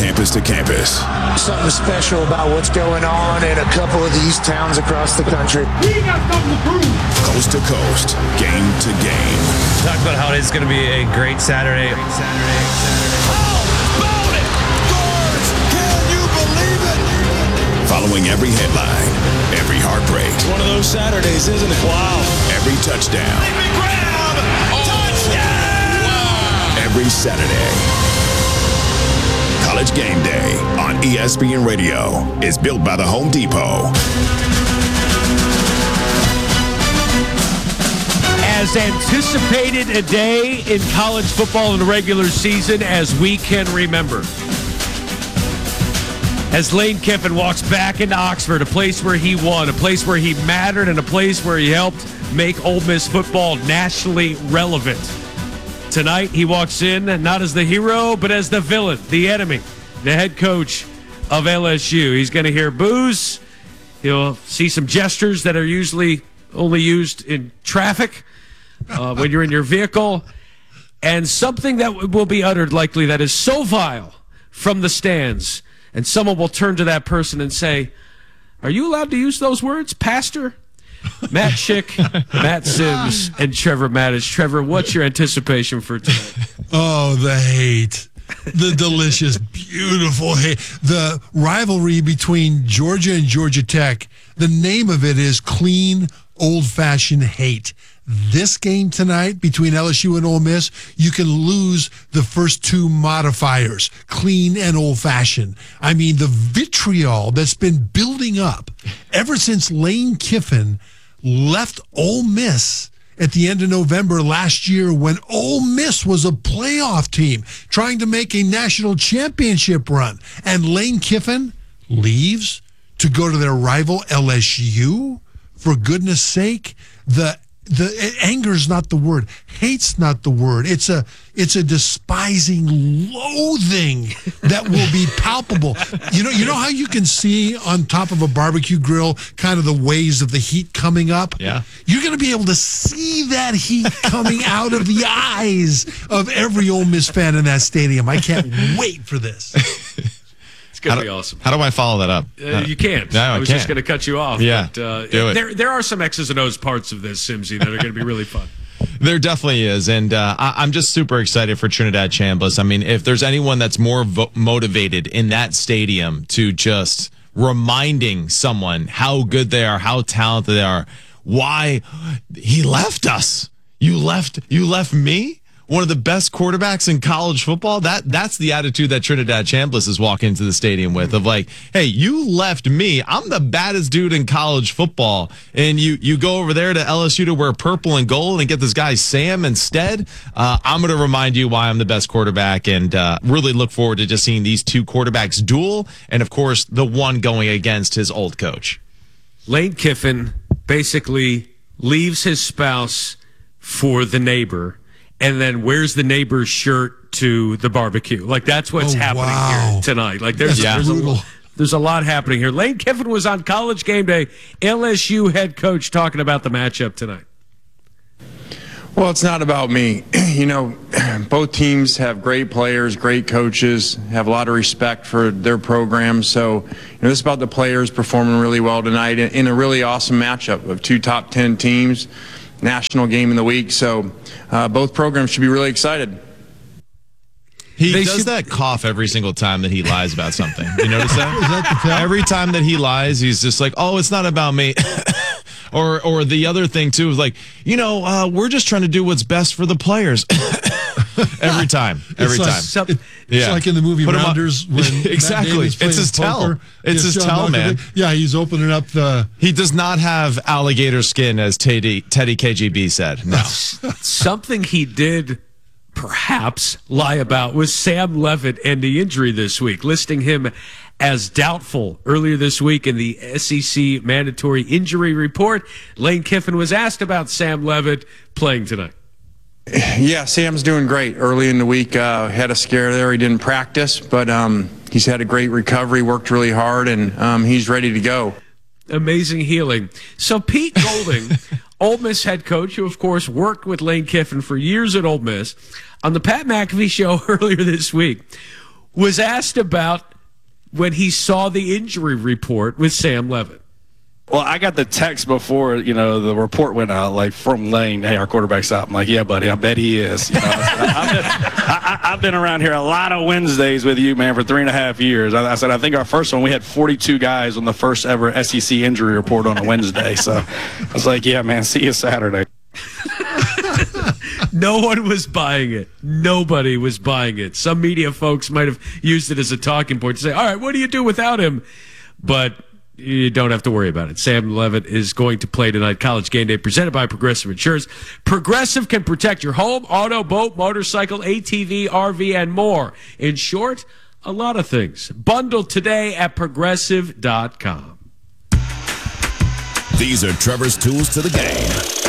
campus to campus. Something special about what's going on in a couple of these towns across the country. We got something to prove. Coast to coast, game to game. Talk about how it's going to be a great Saturday. Following every headline, every heartbreak. It's one of those Saturdays, isn't it? Wow. Every touchdown. Touchdown! Wow. Every Saturday. College Game Day on ESPN Radio is built by the Home Depot. As anticipated a day in college football in the regular season as we can remember. As Lane Kiffin walks back into Oxford, a place where he won, a place where he mattered, and a place where he helped make Ole Miss football nationally relevant. Tonight, he walks in not as the hero, but as the villain, the enemy, the head coach of LSU. He's going to hear boos. He'll see some gestures that are usually only used in traffic when you're in your vehicle, and something that will be uttered likely that is so vile from the stands. And someone will turn to that person and say, "Are you allowed to use those words, Pastor?" Matt Schick, Matt Sims, and Trevor Mattis. Trevor, what's your anticipation for tonight? Oh, the hate. The delicious, beautiful hate. The rivalry between Georgia and Georgia Tech. The name of it is clean, old-fashioned hate. This game tonight between LSU and Ole Miss, you can lose the first two modifiers, clean and old-fashioned. I mean, the vitriol that's been building up ever since Lane Kiffin left Ole Miss at the end of November last year when Ole Miss was a playoff team trying to make a national championship run. And Lane Kiffin leaves to go to their rival LSU? For goodness sake, the anger's not the word. Hate's not the word. It's a despising loathing that will be palpable. You know how you can see on top of a barbecue grill kind of the waves of the heat coming up? Yeah. You're going to be able to see that heat coming out of the eyes of every Ole Miss fan in that stadium. I can't wait for this. It's going to be awesome. How do I follow that up? You can't. No, I was can't. just going to cut you off. Yeah, But, do it. There are some X's and O's parts of this, Simsy, that are going to be really fun. There definitely is, and I'm just super excited for Trinidad Chambliss. I mean, if there's anyone that's more motivated in that stadium to just reminding someone how good they are, how talented they are, why he left us. You left me? One of the best quarterbacks in college football. That's the attitude that Trinidad Chambliss is walking into the stadium with, of like, hey, you left me. I'm the baddest dude in college football, and you go over there to LSU to wear purple and gold and get this guy Sam instead. I'm going to remind you why I'm the best quarterback, and really look forward to just seeing these two quarterbacks duel, and of course the one going against his old coach. Lane Kiffin basically leaves his spouse for the neighbor, and then wears the neighbor's shirt to the barbecue. Like, that's what's happening here tonight. Like, there's a lot happening here. Lane Kiffin was on College Game Day, LSU head coach, talking about the matchup tonight. Well, it's not about me. Both teams have great players, great coaches, have a lot of respect for their programs. So, this is about the players performing really well tonight in a really awesome matchup of two top 10 teams. National game in the week, so both programs should be really excited. He does that cough every single time that he lies about something. You notice that? Is that the every time that he lies, he's just like, "Oh, it's not about me." or the other thing too is like, we're just trying to do what's best for the players. Every time. It's like in the movie Rounders when exactly. It's his tell. It's his tell, man. Yeah, he's opening up the. He does not have alligator skin, as Teddy KGB said. No. Something he did perhaps lie about was Sam Leavitt and the injury this week, listing him as doubtful earlier this week in the SEC mandatory injury report. Lane Kiffin was asked about Sam Leavitt playing tonight. Yeah, Sam's doing great. Early in the week, had a scare there. He didn't practice, but he's had a great recovery, worked really hard, and he's ready to go. Amazing healing. So Pete Golding, Ole Miss head coach, who, of course, worked with Lane Kiffin for years at Ole Miss, on the Pat McAfee show earlier this week, was asked about when he saw the injury report with Sam Levitt. Well, I got the text before, the report went out, like from Lane, hey, our quarterback's out. I'm like, yeah, buddy, I bet he is. I've been around here a lot of Wednesdays with you, man, for 3.5 years. I said, I think our first one, we had 42 guys on the first ever SEC injury report on a Wednesday. So I was like, yeah, man, see you Saturday. No one was buying it. Nobody was buying it. Some media folks might have used it as a talking point to say, all right, what do you do without him? But you don't have to worry about it. Sam Levitt is going to play tonight. College Game Day presented by Progressive Insurance. Progressive can protect your home, auto, boat, motorcycle, ATV, RV, and more. In short, a lot of things. Bundle today at Progressive.com. These are Trevor's tools to the game.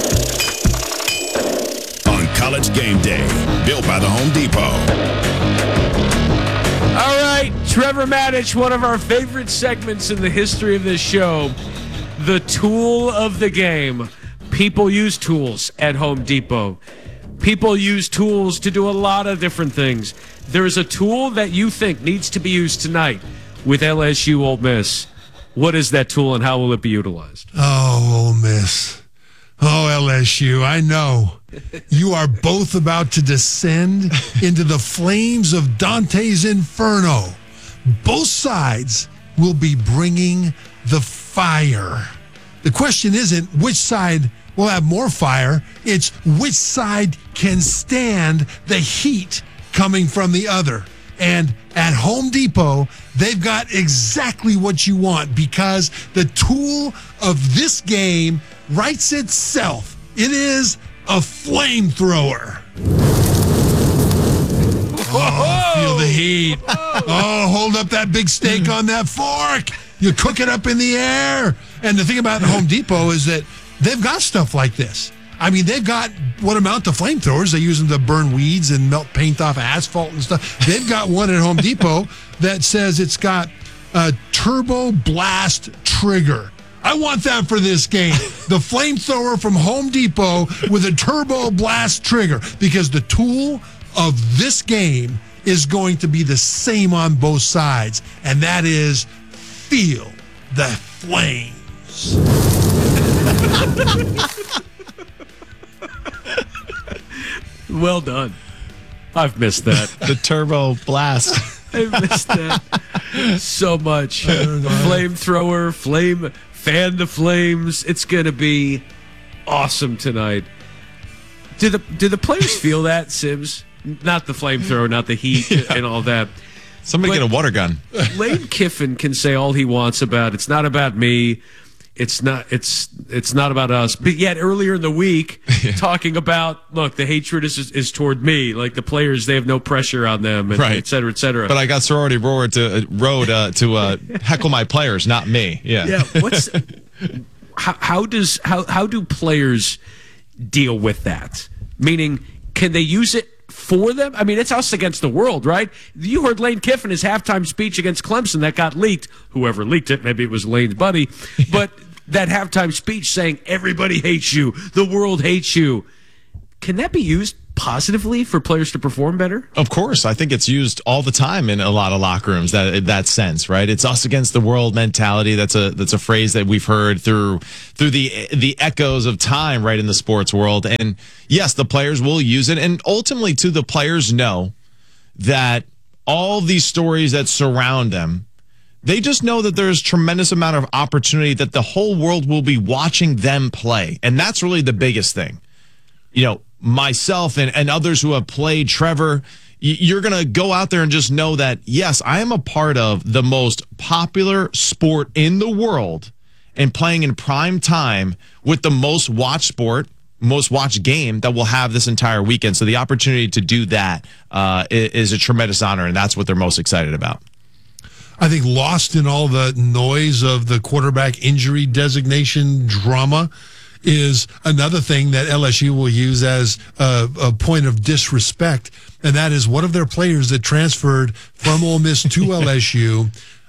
On College Game Day, built by the Home Depot. All right, Trevor Maddich, one of our favorite segments in the history of this show, the tool of the game. People use tools at Home Depot. People use tools to do a lot of different things. There is a tool that you think needs to be used tonight with LSU Ole Miss. What is that tool and how will it be utilized? Oh, Ole Miss. Oh, LSU, I know. You are both about to descend into the flames of Dante's Inferno. Both sides will be bringing the fire. The question isn't which side will have more fire. It's which side can stand the heat coming from the other. And at Home Depot, they've got exactly what you want because the tool of this game writes itself. It is a flamethrower. Oh, feel the heat. Oh, hold up that big steak on that fork. You cook it up in the air. And the thing about Home Depot is that they've got stuff like this. I mean, they've got what amount of flamethrowers. They use them to burn weeds and melt paint off asphalt and stuff. They've got one at Home Depot that says it's got a turbo blast trigger. I want that for this game. The flamethrower from Home Depot with a turbo blast trigger, because the tool of this game is going to be the same on both sides, and that is feel the flames. Well done. I've missed that. The turbo blast. I missed that so much. Flamethrower, fan the flames. It's going to be awesome tonight. Do the players feel that, Sims? Not the flamethrower, not the heat and all that. Somebody get a water gun. Lane Kiffin can say all he wants about it's not about me. It's not about us. But yet earlier in the week, talking about, look, the hatred is toward me. Like the players, they have no pressure on them, and right. et cetera, et cetera. But I got sorority road to heckle my players, not me. Yeah. Yeah. How do players deal with that? Meaning, can they use it for them? I mean, it's us against the world, right? You heard Lane Kiffin, his halftime speech against Clemson that got leaked. Whoever leaked it, maybe it was Lane's buddy. But that halftime speech saying, everybody hates you, the world hates you. Can that be used positively for players to perform better? Of course. I think it's used all the time in a lot of locker rooms, that sense, right? It's us against the world mentality. That's a phrase that we've heard through the echoes of time, right, in the sports world. And yes, the players will use it. And ultimately, too, the players know that all these stories that surround them, they just know that there's tremendous amount of opportunity, that the whole world will be watching them play. And that's really the biggest thing. You know, myself and others who have played, Trevor, you're going to go out there and just know that, yes, I am a part of the most popular sport in the world and playing in prime time with the most watched sport, most watched game that we'll have this entire weekend. So the opportunity to do that is a tremendous honor, and that's what they're most excited about. I think lost in all the noise of the quarterback injury designation drama is another thing that LSU will use as a point of disrespect, and that is one of their players that transferred from Ole Miss to LSU.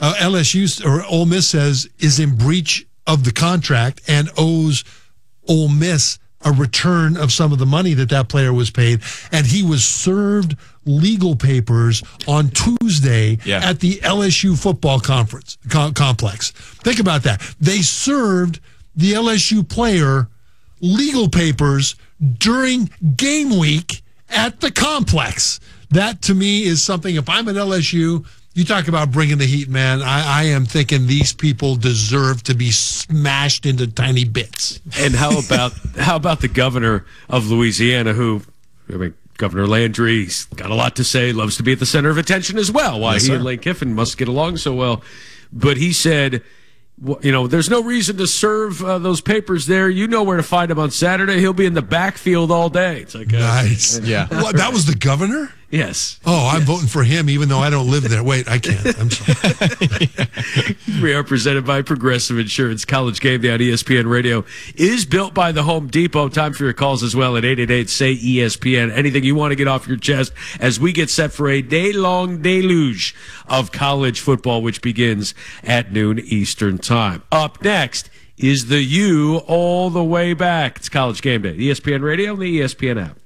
LSU or Ole Miss says is in breach of the contract and owes Ole Miss a return of some of the money that player was paid, and he was served legal papers on Tuesday at the LSU football complex. Think about that. They served the LSU player legal papers during game week at the complex. That, to me, is something, if I'm at LSU, you talk about bringing the heat, man. I am thinking these people deserve to be smashed into tiny bits. And how about the governor of Louisiana, who, Governor Landry, he's got a lot to say, loves to be at the center of attention as well. Why he and Lane Kiffin must get along so well. But he said, there's no reason to serve those papers there. You know where to find him on Saturday. He'll be in the backfield all day. It's like nice. What, that was the governor? Yes. Oh, I'm voting for him even though I don't live there. Wait, I can't. I'm sorry. We are presented by Progressive Insurance. College Game Day on ESPN Radio is built by the Home Depot. Time for your calls as well at 888-SAY-ESPN. Anything you want to get off your chest as we get set for a day-long deluge of college football, which begins at noon Eastern Time. Up next is the U all the way back. It's College Game Day. ESPN Radio and the ESPN app.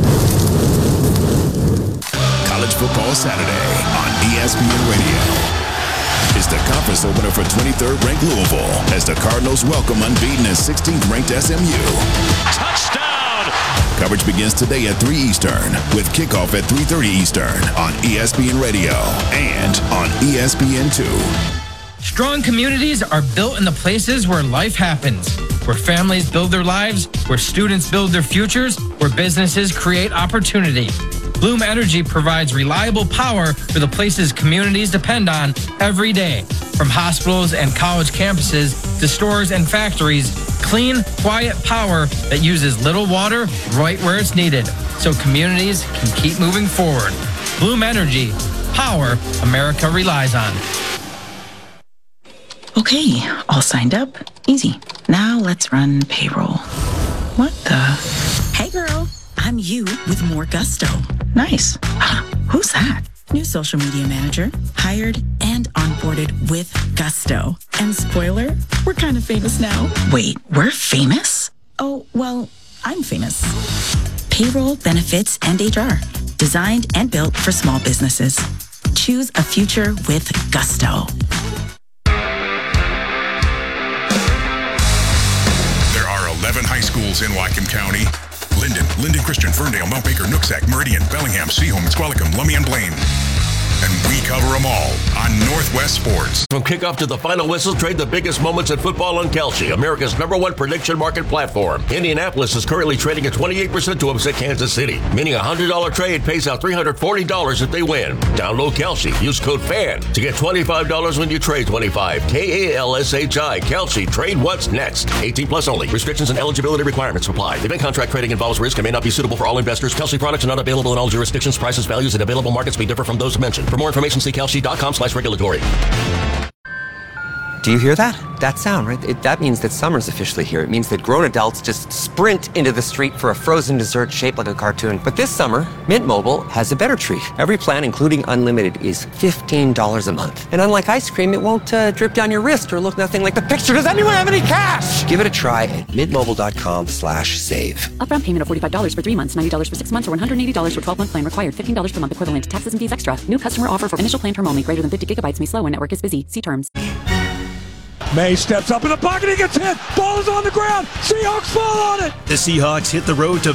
College Football Saturday on ESPN Radio. It's the conference opener for 23rd ranked Louisville as the Cardinals welcome unbeaten and 16th ranked SMU. Touchdown! Coverage begins today at 3 Eastern with kickoff at 3:30 Eastern on ESPN Radio and on ESPN2. Strong communities are built in the places where life happens, where families build their lives, where students build their futures, where businesses create opportunity. Bloom Energy provides reliable power for the places communities depend on every day. From hospitals and college campuses to stores and factories, clean, quiet power that uses little water right where it's needed, so communities can keep moving forward. Bloom Energy, power America relies on. Okay, all signed up. Easy. Now let's run payroll. What the? Hey girl, I'm you with more gusto. Nice. Who's that? New social media manager, hired and onboarded with gusto. And spoiler, we're kind of famous now. Wait, we're famous? Oh, well, I'm famous. Payroll, benefits, and HR. Designed and built for small businesses. Choose a future with gusto. There are 11 high schools in Whatcom County. Linden Christian, Ferndale, Mount Baker, Nooksack, Meridian, Bellingham, Seaholm, Squalicum, Lummi, and Blaine. And we cover them all on Northwest Sports. From kickoff to the final whistle, trade the biggest moments in football on Kalshi, America's #1 prediction market platform. Indianapolis is currently trading at 28% to upset Kansas City, meaning a $100 trade pays out $340 if they win. Download Kalshi. Use code FAN to get $25 when you trade 25. KALSHI. Kalshi. Trade what's next. 18 plus only. Restrictions and eligibility requirements apply. Event contract trading involves risk and may not be suitable for all investors. Kalshi products are not available in all jurisdictions. Prices, values, and available markets may differ from those mentioned. For more information, see kalshi.com/regulatory. Do you hear that? That sound, right? That means that summer's officially here. It means that grown adults just sprint into the street for a frozen dessert shaped like a cartoon. But this summer, Mint Mobile has a better treat. Every plan, including unlimited, is $15 a month. And unlike ice cream, it won't drip down your wrist or look nothing like the picture. Does anyone have any cash? Give it a try at mintmobile.com/save. Upfront payment of $45 for 3 months, $90 for 6 months, or $180 for 12-month plan required. $15 per month equivalent. Taxes and fees extra. New customer offer for initial plan term only. Greater than 50 gigabytes may slow when network is busy. See terms. May steps up in the pocket. He gets hit. Ball is on the ground. Seahawks fall on it. The Seahawks hit the road to